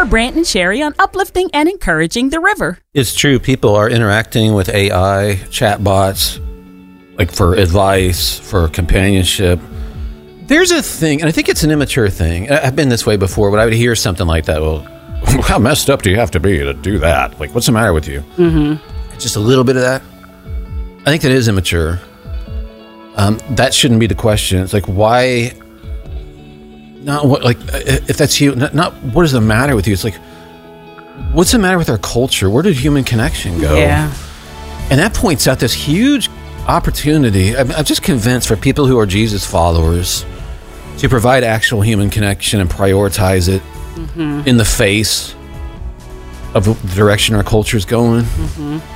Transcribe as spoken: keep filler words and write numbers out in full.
for Brant and Sherry on uplifting and encouraging the river. It's true. People are interacting with A I, chatbots, like for advice, for companionship. There's a thing, and I think it's an immature thing. I've been this way before, but I would hear something like that. Well, how messed up do you have to be to do that? Like, what's the matter with you? Mm-hmm. Just a little bit of that. I think that is immature. Um, that shouldn't be the question. It's like, why? Not what, like, if that's you, not, not what is the matter with you? It's like, what's the matter with our culture? Where did human connection go? Yeah. And that points out this huge opportunity. I'm, I'm just convinced for people who are Jesus followers to provide actual human connection and prioritize it mm-hmm. in the face of the direction our culture is going. Mm-hmm.